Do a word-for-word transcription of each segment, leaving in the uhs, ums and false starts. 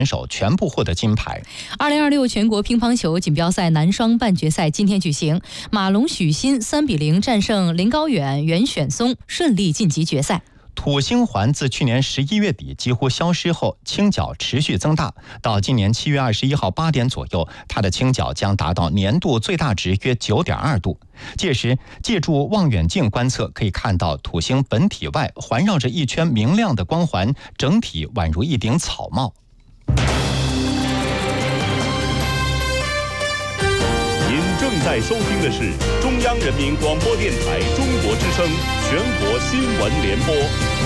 手全部获得金牌。 二零二六全国乒乓球锦标赛男双半决赛今天举行，马龙许昕三比零战胜林高远、袁选松，顺利晋级决赛。 土星环自去年十一月底几乎消失后，倾角持续增大，到今年七月二十一号八点左右，它的倾角将达到年度最大值约九点二度。届时，借助望远镜观测，可以看到土星本体外环绕着一圈明亮的光环，整体宛如一顶草帽。 您正在收听的是中央人民广播电台中国之声全国新闻联播。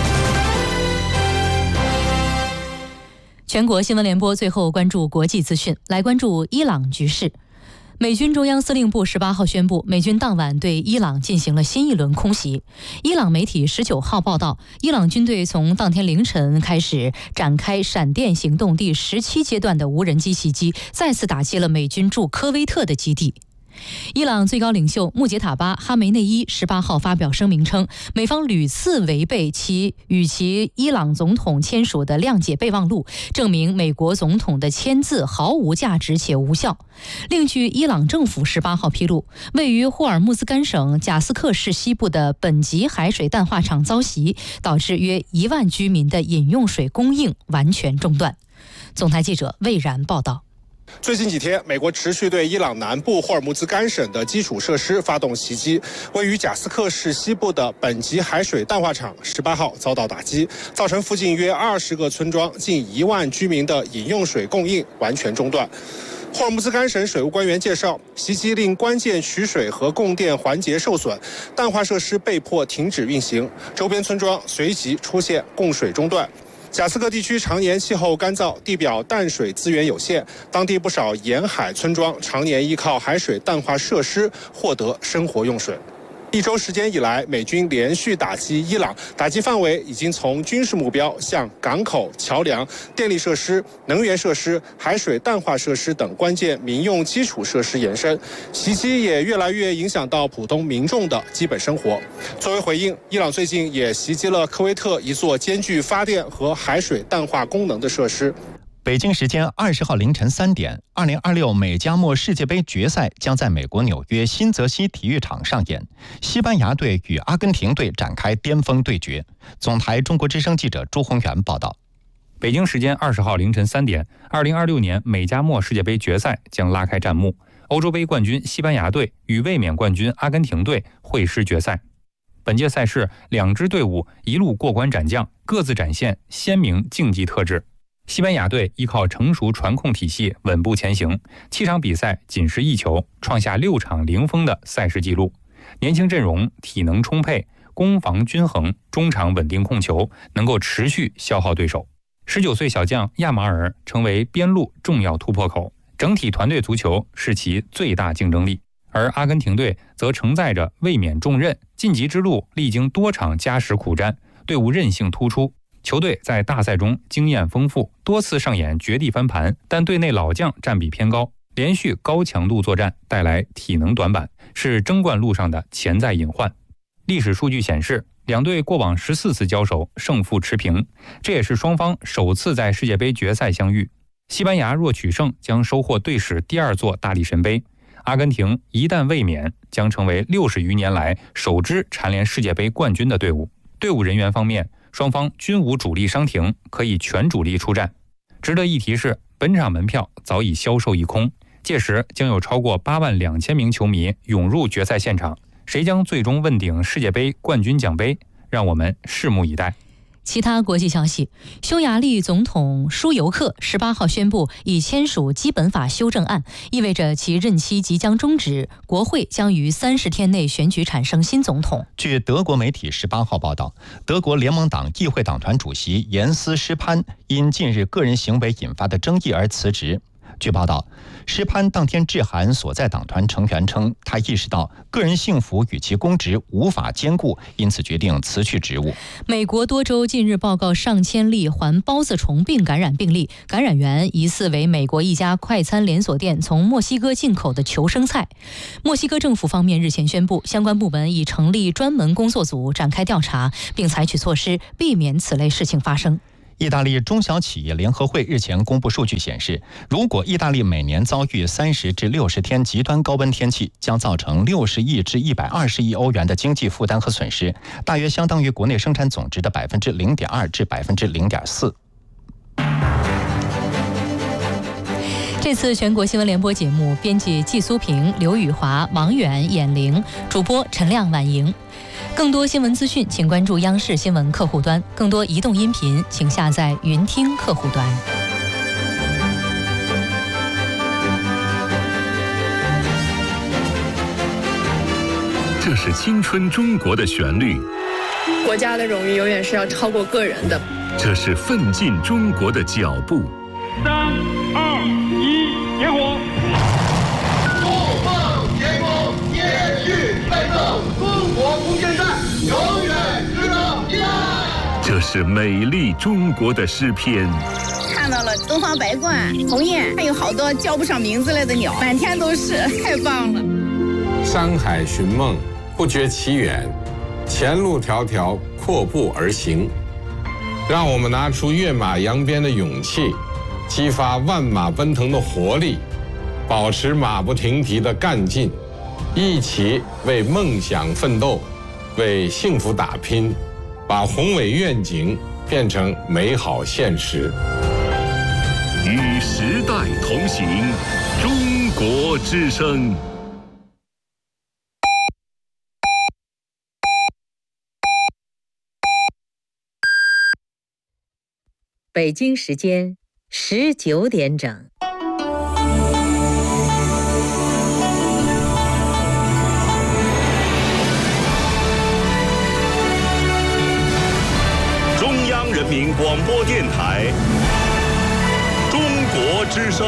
全国新闻联播最后关注国际资讯，来关注伊朗局势。美军中央司令部十八号宣布，美军当晚对伊朗进行了新一轮空袭。伊朗媒体十九号报道，伊朗军队从当天凌晨开始展开闪电行动第十七阶段的无人机袭击，再次打击了美军驻科威特的基地。伊朗最高领袖穆杰塔巴·哈梅内伊十八号发表声明称，美方屡次违背其与其伊朗总统签署的谅解备忘录，证明美国总统的签字毫无价值且无效。另据伊朗政府十八号披露，位于霍尔木兹干省贾斯克市西部的本吉海水淡化厂遭袭，导致约一万居民的饮用水供应完全中断。总台记者魏然报道。 最近几天，美国持续对伊朗南部霍尔木兹干省的基础设施发动袭击，位于贾斯克市西部的本吉海水淡化厂十八号遭到打击，造成附近约二十个村庄近一万居民的饮用水供应完全中断。霍尔木兹干省水务官员介绍，袭击令关键取水和供电环节受损，淡化设施被迫停止运行，周边村庄随即出现供水中断。贾斯克地区常年气候干燥，地表淡水资源有限，当地不少沿海村庄常年依靠海水淡化设施获得生活用水。一周时间以来，美军连续打击伊朗，打击范围已经从军事目标向港口、桥梁、电力设施、能源设施、海水淡化设施等关键民用基础设施延伸，袭击也越来越影响到普通民众的基本生活。作为回应，伊朗最近也袭击了科威特一座兼具发电和海水淡化功能的设施。 北京时间二十号凌晨三点，二零二六美加墨世界杯决赛将在美国纽约新泽西体育场上演，西班牙队与阿根廷队展开巅峰对决。总台中国之声记者朱宏元报道。 北京时间二十号凌晨三点，二零二六年美加墨世界杯决赛将拉开战幕，欧洲杯冠军西班牙队与卫冕冠军阿根廷队会师决赛。本届赛事，两支队伍一路过关斩将，各自展现鲜明竞技特质。西班牙队依靠成熟传控体系稳步前行，七场比赛仅失一球，创下六场零封的赛事纪录。年轻阵容，体能充沛，攻防均衡，中场稳定控球，能够持续消耗对手。十九岁小将亚马尔成为边路重要突破口，整体团队足球是其最大竞争力。而阿根廷队则承载着卫冕重任，晋级之路历经多场加时苦战，队伍韧性突出。球队在大赛中经验丰富，多次上演绝地翻盘，但队内老将占比偏高，连续高强度作战带来体能短板，是争冠路上的潜在隐患。历史数据显示，两队过往十四次交手胜负持平，这也是双方首次在世界杯决赛相遇。西班牙若取胜，将收获队史第二座大力神杯；阿根廷一旦卫冕，将成为六十余年来首支蝉联世界杯冠军的队伍。队伍人员方面，双方均无主力伤停，可以全主力出战。值得一提是，本场门票早已销售一空，届时将有超过八万两千名球迷涌入决赛现场，谁将最终问鼎世界杯冠军奖杯，让我们拭目以待。 其他国际消息，匈牙利总统舒尤克十八号宣布已签署基本法修正案，意味着其任期即将终止，国会将于三十天内选举产生新总统。 据德国媒体十八号报道，德国联盟党议会党团主席严斯·施潘因近日个人行为引发的争议而辞职。据报道，施潘当天致函所在党团成员称，他意识到个人幸福与其公职无法兼顾，因此决定辞去职务。 美国多州近日报告上千例环孢子虫病感染病例，感染源疑似为美国一家快餐连锁店从墨西哥进口的球生菜。墨西哥政府方面日前宣布，相关部门已成立专门工作组展开调查，并采取措施避免此类事情发生。 意大利中小企业联合会日前公布数据显示，如果意大利每年遭遇三十至六十天极端高温天气，将造成六十亿至一百二十亿欧元的经济负担和损失，大约相当于国内生产总值的百分之零点二至百分之零点四。 这次全国新闻联播节目，编辑季苏平、刘宇华、王远、闫玲，主播陈亮、婉莹。更多新闻资讯，请关注央视新闻客户端；更多移动音频，请下载云听客户端。 这是青春中国的旋律， 国家的荣誉永远是要超过个人的。 这是奋进中国的脚步。 三二一，点火！ 不放天空，延续奋斗，中国空间站永远值得依赖。 这是美丽中国的诗篇。 看到了东方白鹳、鸿雁，还有好多叫不上名字来的鸟，满天都是，太棒了。 山海寻梦，不觉其远，前路迢迢，阔步而行。让我们拿出跃马扬鞭的勇气，激发万马奔腾的活力，保持马不停蹄的干劲，一起为梦想奋斗，为幸福打拼，把宏伟愿景变成美好现实。 与时代同行，中国之声。 北京时间十九点整。 中央人民广播电台，中国之声。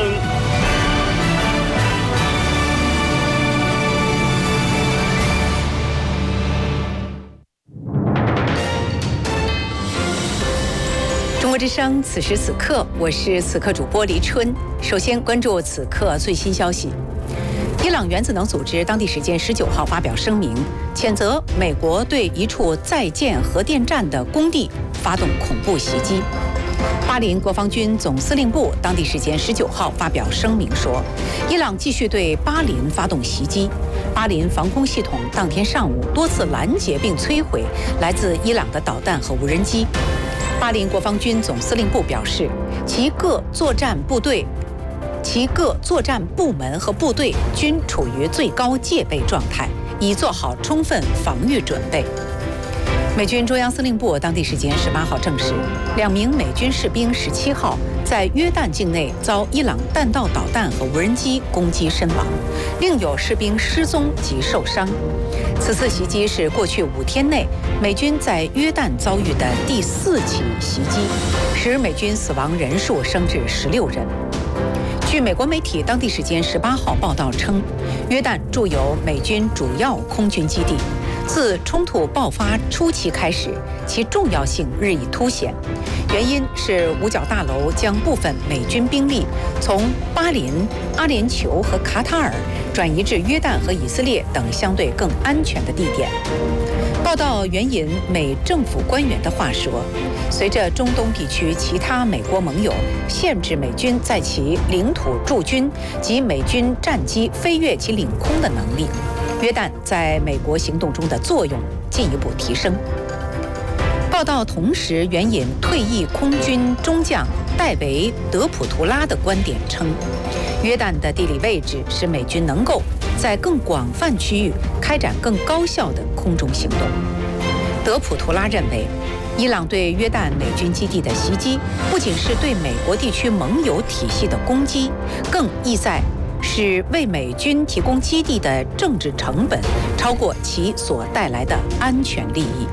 中国之声，此时此刻，我是此刻主播黎春。首先关注此刻最新消息。伊朗原子能组织当地时间十九号发表声明，谴责美国对一处在建核电站的工地发动恐怖袭击。巴林国防军总司令部当地时间十九号发表声明说，伊朗继续对巴林发动袭击。巴林防空系统当天上午多次拦截并摧毁来自伊朗的导弹和无人机。巴林国防军总司令部表示，其各作战部队、其各作战部门和部队均处于最高戒备状态，已做好充分防御准备。美军中央司令部当地时间十八号证实，两名美军士兵十七号在约旦境内遭伊朗弹道导弹和无人机攻击身亡，另有士兵失踪及受伤。此次袭击是过去五天内美军在约旦遭遇的第四起袭击，使美军死亡人数升至十六人。据美国媒体当地时间十八号报道称，约旦驻有美军主要空军基地。自冲突爆发初期开始，其重要性日益凸显。原因是五角大楼将部分美军兵力从巴林、阿联酋和卡塔尔转移至约旦和以色列等相对更安全的地点。报道援引美政府官员的话说，随着中东地区其他美国盟友限制美军在其领土驻军及美军战机飞越其领空的能力，约旦在美国行动中的作用进一步提升。报道同时援引退役空军中将戴维·德普图拉的观点称，约旦的地理位置使美军能够在更广泛区域开展更高效的空中行动。德普图拉认为，伊朗对约旦美军基地的袭击不仅是对美国地区盟友体系的攻击，更意在使为美军提供基地的政治成本超过其所带来的安全利益。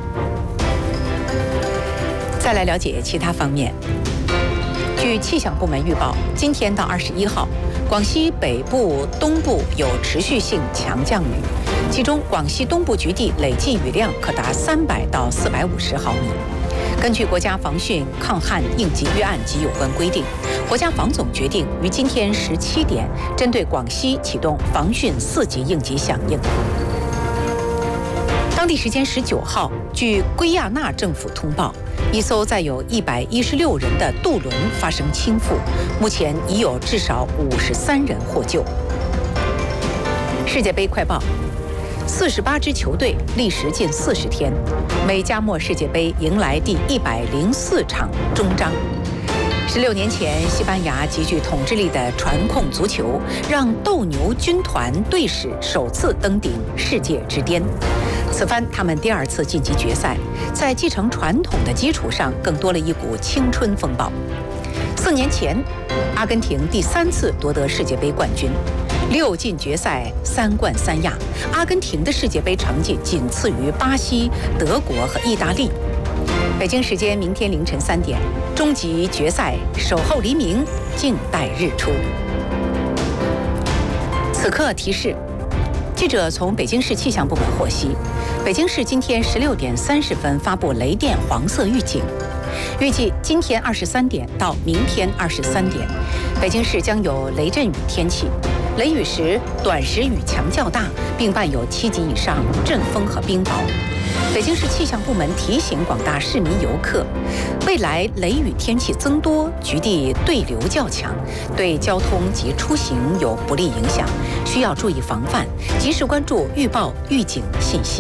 再来了解其他方面。据气象部门预报，今天到二十一号，广西北部、东部有持续性强降雨，其中广西东部局地累计雨量可达三百到四百五十毫米。根据国家防汛抗旱应急预案及有关规定，国家防总决定于今天十七点针对广西启动防汛四级应急响应。当地时间十九号，据圭亚那政府通报， 一艘载有一百一十六人的渡轮发生倾覆，目前已有至少五十三人获救。世界杯快报：四十八支球队历时近四十天，美加墨世界杯迎来第一百零四场终章。十六年前，西班牙极具统治力的传控足球，让斗牛军团队史首次登顶世界之巅。此番他们第二次晋级决赛，在继承传统的基础上，更多了一股青春风暴。四年前，阿根廷第三次夺得世界杯冠军，六进决赛，三冠三亚。阿根廷的世界杯成绩仅次于巴西、德国和意大利。北京时间明天凌晨三点，终极决赛守候黎明，静待日出。此刻提示：记者从北京市气象部门获悉，北京市今天十六点三十分发布雷电黄色预警，预计今天二十三点到明天二十三点，北京市将有雷阵雨天气。雷雨时，短时雨强较大，并伴有七级以上阵风和冰雹。北京市气象部门提醒广大市民游客，未来雷雨天气增多，局地对流较强，对交通及出行有不利影响，需要注意防范，及时关注预报预警信息。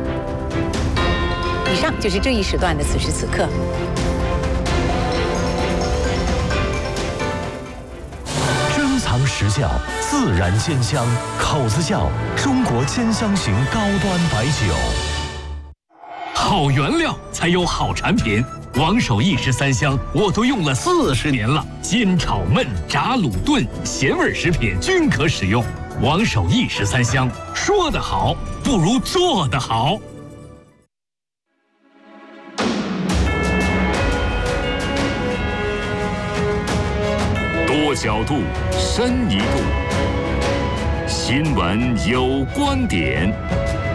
以上就是这一时段的此时此刻。 珍藏实窖，自然鲜香，口子窖，中国兼香型高端白酒。 好原料才有好产品，王守义十三香我都用了四十年了，煎炒焖炸卤炖咸味食品均可使用。王守义十三香，说得好不如做得好。 多角度，深一步，新闻有观点。